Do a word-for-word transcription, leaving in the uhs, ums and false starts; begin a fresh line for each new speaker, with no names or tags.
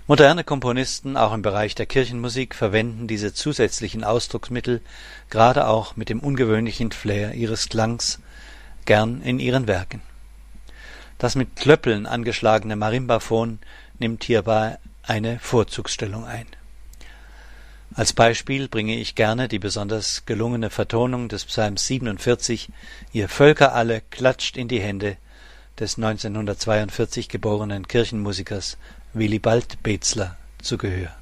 Moderne Komponisten, auch im Bereich der Kirchenmusik, verwenden diese zusätzlichen Ausdrucksmittel, gerade auch mit dem ungewöhnlichen Flair ihres Klangs, gern in ihren Werken. Das mit Klöppeln angeschlagene Marimbaphon nimmt hierbei eine Vorzugsstellung ein. Als Beispiel bringe ich gerne die besonders gelungene Vertonung des Psalms siebenundvierzig »Ihr Völker alle, klatscht in die Hände« des neunzehnhundertzweiundvierzig geborenen Kirchenmusikers Willibald Bezler zu Gehör.